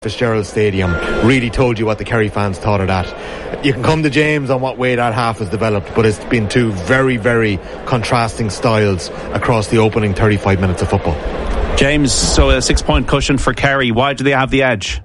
Fitzgerald Stadium really told you what the Kerry fans thought of that. You can come to James on what way that half has developed, but it's been two very, very contrasting styles across the opening 35 minutes of football. James, so a 6-point cushion for Kerry. Why do they have the edge?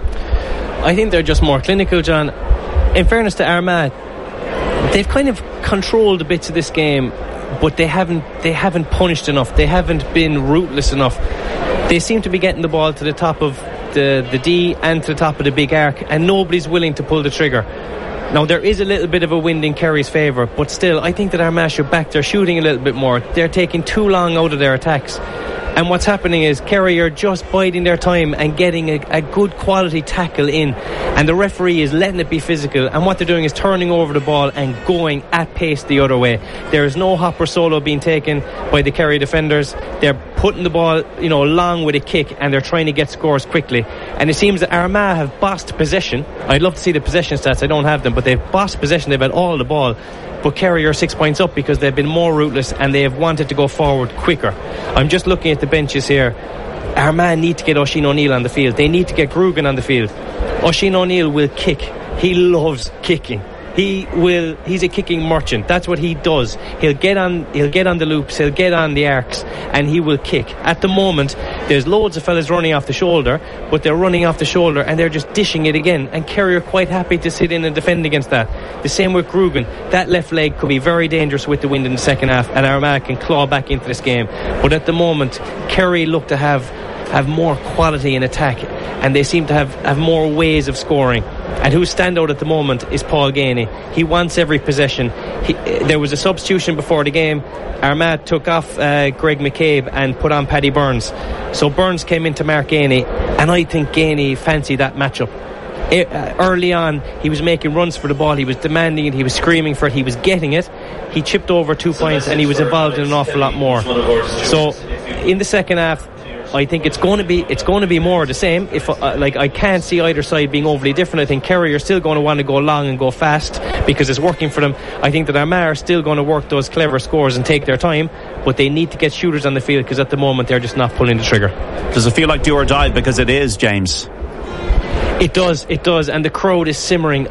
I think they're just more clinical, John. In fairness to Armagh, they've kind of controlled bits of this game, but they haven't punished enough. They haven't been ruthless enough. They seem to be getting the ball to the top of the D and to the top of the big arc, and nobody's willing to pull the trigger. Now there is a little bit of a wind in Kerry's favour, but still I think that Armagh should back their shooting a little bit more. They're taking too long out of their attacks, and what's happening is Kerry are just biding their time and getting a good quality tackle in, and the referee is letting it be physical, and what they're doing is turning over the ball and going at pace the other way. There is no hopper solo being taken by the Kerry defenders. They're putting the ball long with a kick, and they're trying to get scores quickly, and it seems that Armagh have bossed possession. I'd love to see the possession stats, I don't have them, but they've bossed possession. They've had all the ball, but Kerry are 6 points up because they've been more ruthless and they have wanted to go forward quicker. I'm just looking at the benches here. Armagh need to get Oisín O'Neill on the field. They need to get Grugan on the field. Oisín O'Neill will kick. He loves kicking. He's a kicking merchant. That's what he does. He'll get on the loops, he'll get on the arcs, and he will kick. At the moment there's loads of fellas running off the shoulder, but they're running off the shoulder and they're just dishing it again, and Kerry are quite happy to sit in and defend against that. The same with Grugan. That left leg could be very dangerous with the wind in the second half, and Armagh can claw back into this game. But at the moment Kerry look to have more quality in attack, and they seem to have more ways of scoring. And who's standout at the moment is Paul Geaney. He wants every possession. There was a substitution before the game. Armagh took off Greg McCabe and put on Paddy Burns. So Burns came in to mark Geaney, and I think Geaney fancied that matchup. Early on he was making runs for the ball, he was demanding it, he was screaming for it, he was getting it. He chipped over 2 points and he was involved in an awful lot more. So in the second half I think it's going to be more of the same. If I can't see either side being overly different. I think Kerry are still going to want to go long and go fast because it's working for them. I think that Armagh are still going to work those clever scores and take their time, but they need to get shooters on the field because at the moment they're just not pulling the trigger. Does it feel like do or die? Because it is, James. It does, and the crowd is simmering.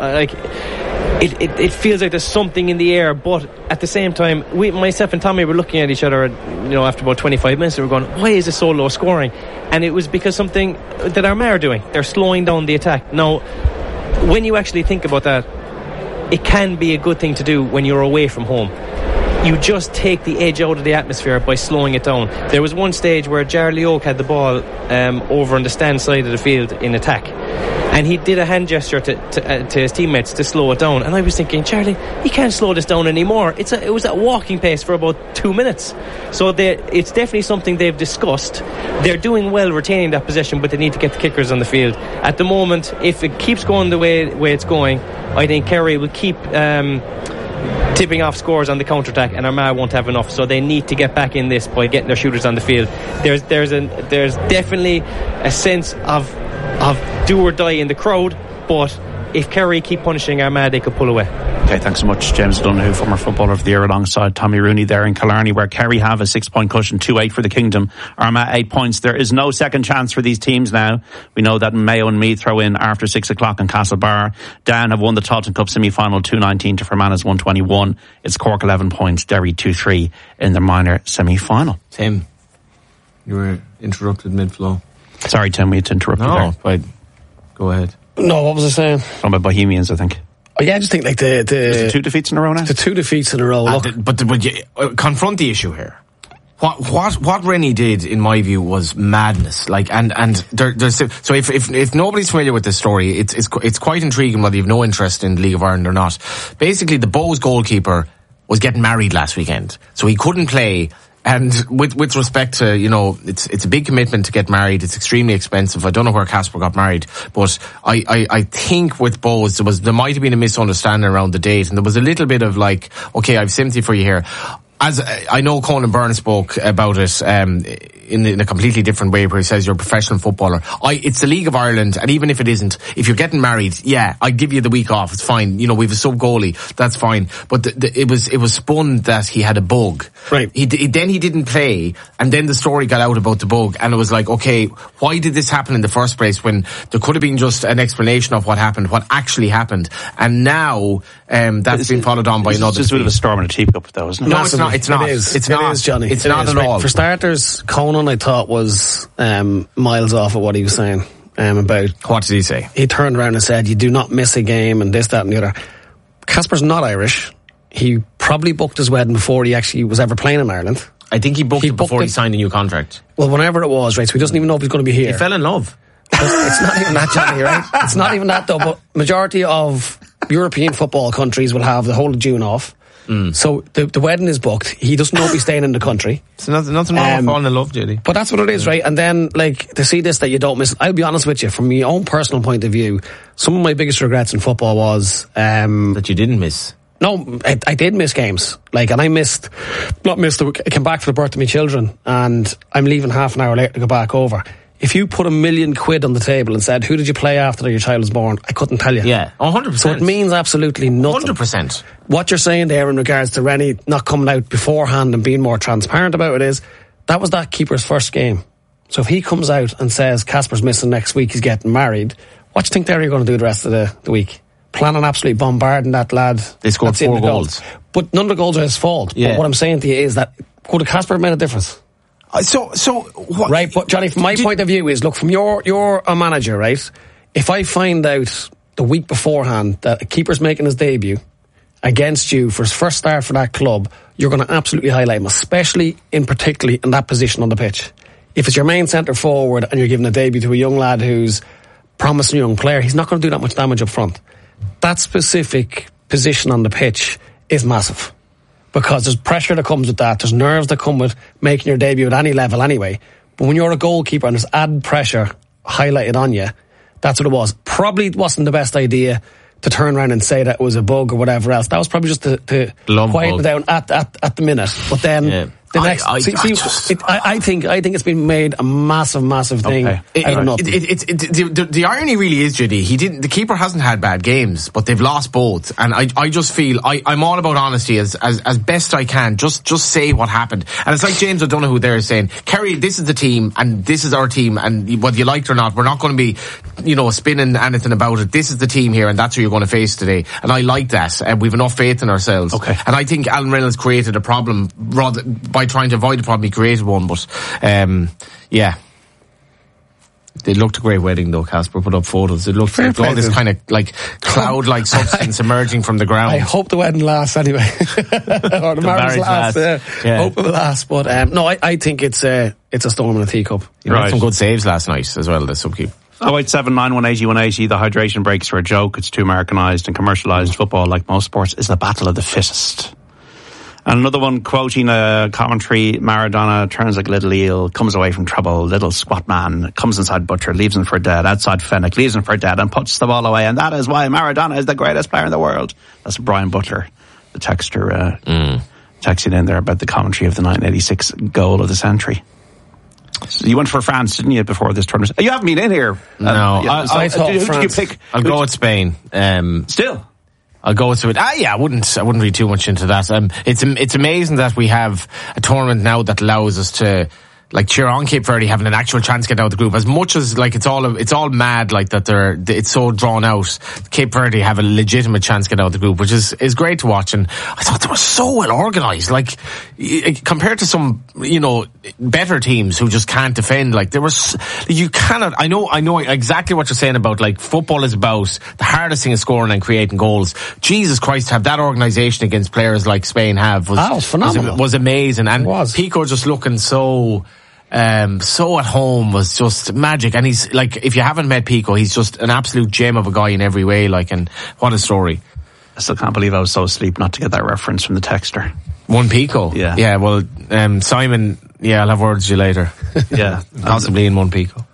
It feels like there's something in the air, but at the same time, myself and Tommy were looking at each other, after about 25 minutes, and we were going, why is it so low scoring? And it was because something that Armagh are doing. They're slowing down the attack. Now, when you actually think about that, it can be a good thing to do when you're away from home. You just take the edge out of the atmosphere by slowing it down. There was one stage where Jarly Oak had the ball over on the stand side of the field in attack, and he did a hand gesture to his teammates to slow it down, and I was thinking, Charlie, you can't slow this down anymore. It was at walking pace for about 2 minutes. So it's definitely something they've discussed. They're doing well retaining that possession, but they need to get the kickers on the field. At the moment, if it keeps going the way it's going, I think Kerry will keep tipping off scores on the counter-attack, and Armagh won't have enough, so they need to get back in this by getting their shooters on the field. There's definitely a sense of do or die in the crowd, but if Kerry keep punishing Armagh, they could pull away. Okay, thanks so much, James Donoghue, former footballer of the year, alongside Tommy Rooney there in Killarney, where Kerry have a 6-point cushion, 2-8 for the Kingdom, Armagh 8 points. There is no second chance for these teams now. We know that Mayo and Meath throw in after 6 o'clock in Castlebar. Down have won the Tailteann Cup semi-final 2-19 to Fermanagh 121. It's Cork 11 points, Derry 2-3 in the minor semi-final. Tim, you were interrupted mid-flow. Sorry, Tim, we had to interrupt you there. No, but go ahead. No, what was I saying? From about Bohemians, I think. Oh, yeah, I just think like the 2 defeats in a row now? The 2 defeats in a row. But confront the issue here. What Rennie did, in my view, was madness. There's so if nobody's familiar with this story, it's quite intriguing whether you've no interest in the League of Ireland or not. Basically, the Bows goalkeeper was getting married last weekend, so he couldn't play. And with respect to, it's a big commitment to get married. It's extremely expensive. I don't know where Casper got married, but I think with Bows there might have been a misunderstanding around the date, and there was a little bit of okay, I've sympathy for you here. As I know Conan Byrne spoke about it, in a completely different way, where he says you're a professional footballer. It's the League of Ireland, and even if it isn't, if you're getting married, yeah, I'd give you the week off. It's fine. You know, we have a sub goalie. That's fine. But it was spun that he had a bug. Right. Then he didn't play, and then the story got out about the bug, and it was like, okay, why did this happen in the first place when there could have been just an explanation of what happened, what actually happened, and now that's been followed on by another. It's just a bit of a storm in a teacup, though, isn't it? No, it's not. It's not. It is. It's It not, is, Johnny. It's It not is. at all. For starters, Conan, I thought, was miles off of what he was saying about. What did he say? He turned around and said, you do not miss a game and this, that and the other. Casper's not Irish. He probably booked his wedding before he actually was ever playing in Ireland. I think he booked it before he signed a new contract. Well, whenever it was, right, so he doesn't even know if he's going to be here. He fell in love. It's not even that, Johnny, right? It's not even that, though, but majority of European football countries will have the whole of June off. So the wedding is booked. He doesn't know if he's staying in the country. It's nothing wrong with falling in love, Judy. But that's what it is, right? And then, like, to see this that you don't miss, I'll be honest with you, from my own personal point of view, some of my biggest regrets in football was that you didn't miss. No, I did miss games. Like, and I came back for the birth of my children, and I'm leaving half an hour later to go back over. If you put £1 million on the table and said, who did you play after your child was born? I couldn't tell you. Yeah, 100%. So it means absolutely nothing. 100%. What you're saying there in regards to Rennie not coming out beforehand and being more transparent about it is, that was that keeper's first game. So if he comes out and says Casper's missing next week, he's getting married, what do you think they're going to do the rest of the week? Plan on absolutely bombarding that lad. They scored 4 goals. But none of the goals are his fault. Yeah. But what I'm saying to you is that, could a Casper have made a difference? So what? Right, but Johnny, from my point of view is, look, from you're a manager, right? If I find out the week beforehand that a keeper's making his debut against you for his first start for that club, you're going to absolutely highlight him, especially particularly in that position on the pitch. If it's your main centre forward and you're giving a debut to a young lad who's promising young player, he's not going to do that much damage up front. That specific position on the pitch is massive. Because there's pressure that comes with that. There's nerves that come with making your debut at any level anyway. But when you're a goalkeeper and there's added pressure highlighted on you, that's what it was. Probably wasn't the best idea to turn around and say that it was a bug or whatever else. That was probably just to quieten it down at the minute. But then the next, I think it's been made a massive thing. Okay. The irony really is, Judy, the keeper hasn't had bad games, but they've lost both. And I just feel I'm all about honesty as best I can. Just say what happened. And it's like James O'Donoghue there is saying, Kerry, this is the team and this is our team, and whether you like it or not, we're not going to be, spinning anything about it. This is the team here, and that's who you're going to face today. And I like that. And we've enough faith in ourselves. Okay. And I think Alan Reynolds created a problem rather by trying to avoid the problem. He created one, but yeah. They looked a great wedding though. Casper put up photos. It looked like all this kind of like cloud-like substance emerging from the ground. I hope the wedding lasts anyway, or the marriage lasts. Hope it will last. But no, I think it's a storm in a teacup. You had some good saves last night as well. The subkeep. 087 918 180. The hydration breaks are a joke. It's too Americanised and commercialised. Football, like most sports, is the battle of the fittest. And another one quoting a commentary, Maradona turns like a little eel, comes away from trouble, little squat man, comes inside Butcher, leaves him for dead, outside Fenwick, leaves him for dead and puts the ball away. And that is why Maradona is the greatest player in the world. That's Brian Butler, the texter, texting in there about the commentary of the 1986 goal of the century. So you went for France, didn't you, before this tournament? You haven't been in here. No, I thought who France. Did you pick? I'll go with Spain. Still? I'll go with it. I wouldn't read too much into that. It's amazing that we have a tournament now that allows us to cheer on Cape Verde having an actual chance to get out of the group. As much as it's all mad that it's so drawn out. Cape Verde have a legitimate chance to get out of the group, which is great to watch. And I thought they were so well organised. Compared to some better teams who just can't defend. You cannot. I know exactly what you're saying about football is about the hardest thing is scoring and creating goals. Jesus Christ, to have that organisation against players like Spain was phenomenal. Was amazing. And Pico just looking so at home was just magic. And he's if you haven't met Pico, he's just an absolute gem of a guy in every way. And what a story. I still can't believe I was so asleep not to get that reference from the texter. One Pico. Yeah. Well, Simon. Yeah, I'll have words with you later. Yeah, possibly in one Pico.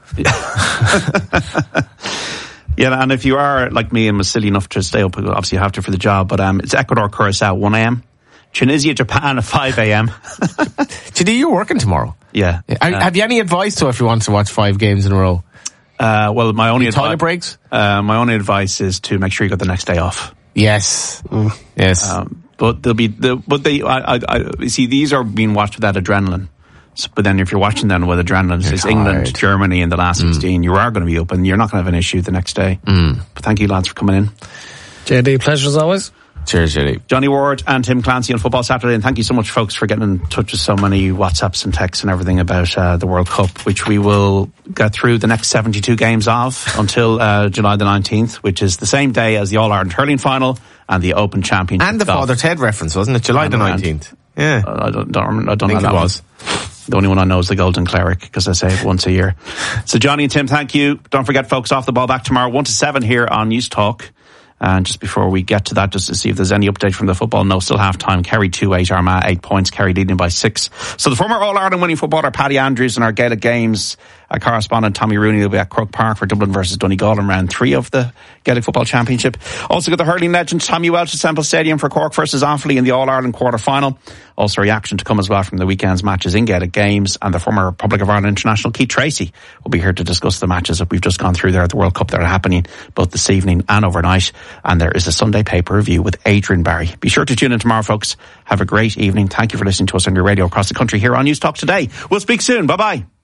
Yeah, and if you are like me and was silly enough to stay up, obviously you have to for the job. But it's Ecuador, Curacao 1 a.m. Tunisia, Japan at 5 a.m. Today you're working tomorrow. Yeah. Have you any advice to if you want to watch 5 games in a row? Well, my only toilet breaks. My only advice is to make sure you got the next day off. Yes. Yes. But you see, these are being watched without adrenaline. So, but then if you're watching them with adrenaline, it's England, Germany in the last 16, you are going to be open. You're not going to have an issue the next day. But thank you, lads, for coming in. JD, pleasure as always. Cheers, JD. Johnny Ward and Tim Clancy on Football Saturday, and thank you so much, folks, for getting in touch with so many WhatsApps and texts and everything about the World Cup, which we will get through the next 72 games of until July the 19th, which is the same day as the All-Ireland Hurling Final and the Open Championship. And the Father Ted reference, wasn't it? July the 19th. Yeah. I don't know think how that it was. The only one I know is the Golden Cleric, because I say it once a year. So Johnny and Tim, thank you. Don't forget, folks, Off the Ball back tomorrow 1 to 7 here on News Talk. And just before we get to that, just to see if there's any update from the football. No, still half time. Kerry 2-8, Armagh 8 points. Kerry leading by 6. So the former All-Ireland winning footballer Paddy Andrews and our Gaelic Games correspondent Tommy Rooney will be at Croke Park for Dublin versus Donegal in round 3 of the Gaelic Football Championship. Also got the hurling legend Tommy Welch at Semple Stadium for Cork versus Offaly in the All-Ireland quarter-final. Also reaction to come as well from the weekend's matches in Gaelic Games, and the former Republic of Ireland international Keith Tracy will be here to discuss the matches that we've just gone through there at the World Cup that are happening both this evening and overnight. And there is a Sunday pay-per-view with Adrian Barry. Be sure to tune in tomorrow, folks. Have a great evening. Thank you for listening to us on your radio across the country here on News Talk Today. We'll speak soon. Bye-bye.